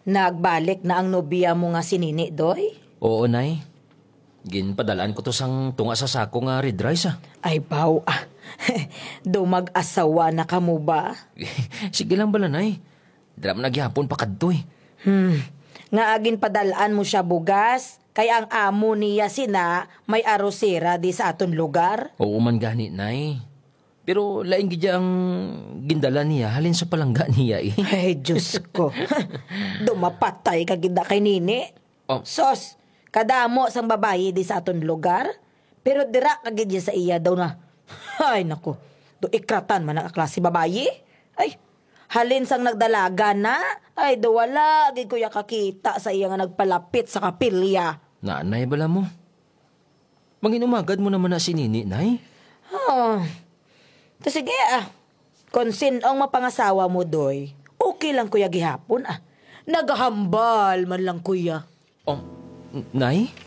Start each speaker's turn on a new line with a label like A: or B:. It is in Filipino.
A: Nagbalik na ang nobiya mo nga si Nini, Doy?
B: Oo, nay. Ginpadalaan ko to sang tunga sa sako nga red rice, ah.
A: Ay, baw, Dumag-asawa na ka mo ba?
B: Sige lang bala, nay. Dram nagyapon pa kadto, eh.
A: Nga agin padalaan mo siya bugas, kay ang amo niya sina may arosera di sa aton lugar.
B: Oo man gani, nay. Pero laing gidya ang gindala niya, halin sa palangga niya, eh.
A: Ay, Diyos ko. Dumapatay ka gida kay Nini.
B: Oh.
A: Sos, kadamo sang babayi di sa aton lugar, pero dira ka gid sa iya daw na. Ay, nako. Do ikratan man ang klase babayi. Ay, halin sang nagdalaga na. Ay, do wala gid ko ya kakita sa iya nga nagpalapit sa kapilya.
B: Nanay bala mo. Manginumagad mo naman na si Nini, nay.
A: Oh. To sige Kung sinong mapangasawa mo, Doy, okay lang kuya gihapon Naghahambal man lang kuya.
B: Oh, nay?